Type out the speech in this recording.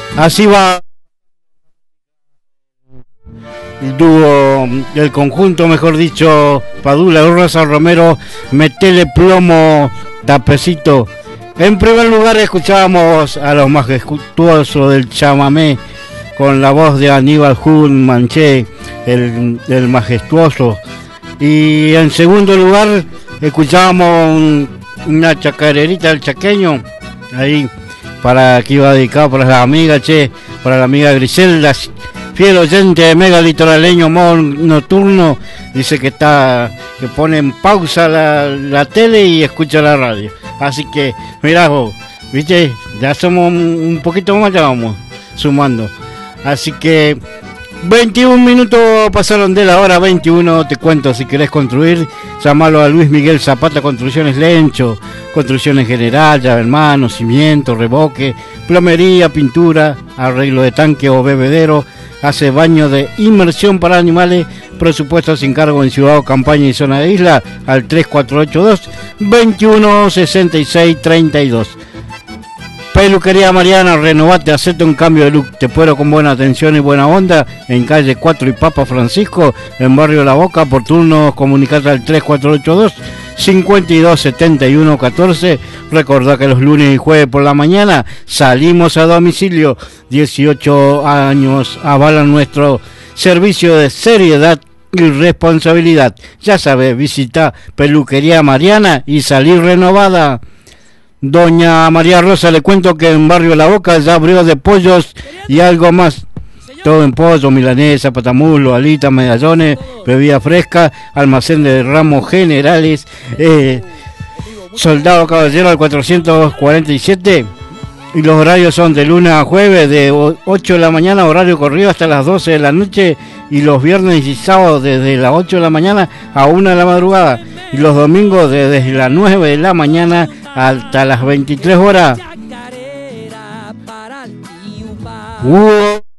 Así va el dúo, el conjunto, mejor dicho, Padula, Rosa Romero, Metele Plomo, Tapecito. En primer lugar escuchábamos a los majestuosos del chamamé con la voz de Aníbal Jun Manché, el majestuoso. Y en segundo lugar escuchábamos una chacarerita del chaqueño, ahí, para que iba dedicado para la amiga, para la amiga Griselda, fiel oyente de Mega Litoraleño Modo Nocturno. Dice que pone en pausa la tele y escucha la radio. Así que, mirá vos, viste, ya somos un poquito más, ya vamos sumando. Así que 21 minutos pasaron de la hora 21. Te cuento, si querés construir, llamalo a Luis Miguel Zapata Construcciones Lencho, construcciones general, llave en mano, cimiento, revoque, plomería, pintura, arreglo de tanque o bebedero, hace baño de inmersión para animales, presupuesto sin cargo en Ciudad, Campaña y Zona de Isla al 3482-216632. Peluquería Mariana, renovate, hacete un cambio de look, te puedo con buena atención y buena onda, en calle 4 y Papa Francisco, en barrio La Boca. Por turno comunicate al 3482-527114. Recordá que los lunes y jueves por la mañana salimos a domicilio. 18 años avalan nuestro servicio de seriedad y responsabilidad. Ya sabes, visita Peluquería Mariana y salir renovada. Doña María Rosa, le cuento que en barrio La Boca ya abrió de pollos y algo más. Todo en pollo, milanesa, patamulo, alitas, medallones, bebida fresca, almacén de ramos generales, Soldado Caballero al 447. Y los horarios son de lunes a jueves de 8 de la mañana, horario corrido, hasta las 12 de la noche, y los viernes y sábados desde las 8 de la mañana a 1 de la madrugada, y los domingos desde las 9 de la mañana hasta las 23 horas.